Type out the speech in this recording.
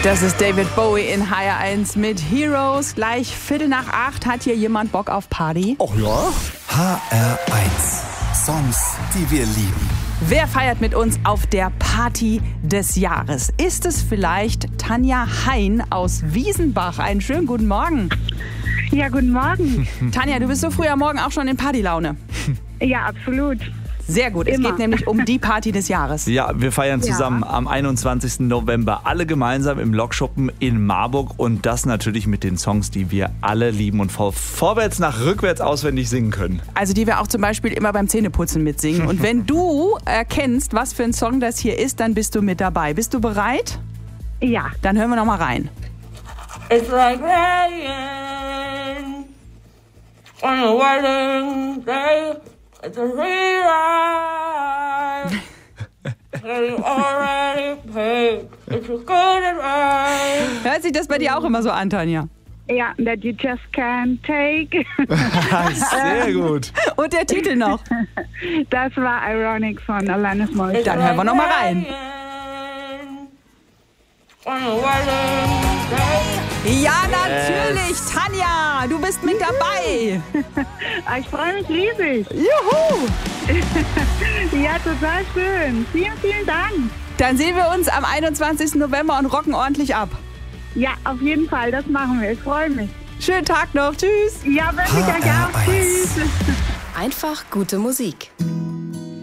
Das ist David Bowie in HR1 mit Heroes. Gleich 7:45. Hat hier jemand Bock auf Party? Och ja. HR1. Songs, die wir lieben. Wer feiert mit uns auf der Party des Jahres? Ist es vielleicht Tanja Hein aus Wiesenbach? Einen schönen guten Morgen. Ja, guten Morgen. Tanja, du bist so früh am Morgen auch schon in Partylaune. Ja, absolut. Sehr gut, es geht nämlich um die Party des Jahres. Ja, wir feiern zusammen am 21. November alle gemeinsam im Lokschuppen in Marburg und das natürlich mit den Songs, die wir alle lieben und vorwärts nach rückwärts auswendig singen können. Also die wir auch zum Beispiel immer beim Zähneputzen mitsingen. Und wenn du erkennst, was für ein Song das hier ist, dann bist du mit dabei. Bist du bereit? Ja. Dann hören wir noch mal rein. It's like rain on a wedding day. It's a real life. You already paid. It's a good advice. Hört sich das bei dir auch immer so an, Tanja? Ja, that you just can't take. Sehr gut. Und der Titel noch? Das war Ironic von Alanis Morissette. Dann hören wir noch mal rein. On a wedding day. Ja, natürlich, Tanja, du bist mit dabei. Ich freue mich riesig. Juhu! Ja, total schön. Vielen, vielen Dank. Dann sehen wir uns am 21. November und rocken ordentlich ab. Ja, auf jeden Fall, das machen wir. Ich freue mich. Schönen Tag noch, tschüss. Ja, wünsche ich euch auch. Tschüss. Einfach gute Musik.